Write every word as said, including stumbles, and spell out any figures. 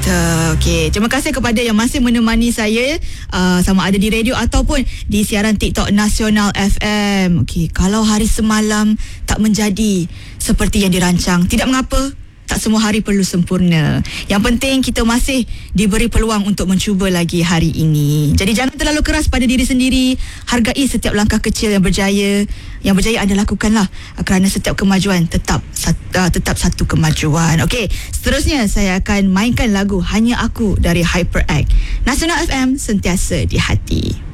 Okey, terima kasih kepada yang masih menemani saya uh, sama ada di radio ataupun di siaran TikTok Nasional F M. Okey, kalau hari semalam tak menjadi seperti yang dirancang, tidak mengapa. Tak semua hari perlu sempurna. Yang penting kita masih diberi peluang untuk mencuba lagi hari ini. Jadi jangan terlalu keras pada diri sendiri. Hargai setiap langkah kecil yang berjaya. Yang berjaya anda lakukanlah, kerana setiap kemajuan tetap uh, tetap satu kemajuan. Okey, seterusnya saya akan mainkan lagu Hanya Aku dari HyperX. Nasional F M, sentiasa di hati.